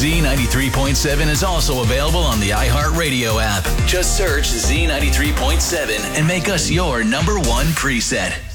Z93.7 is also available on the iHeartRadio app. Just search Z93.7 and make us your number one preset.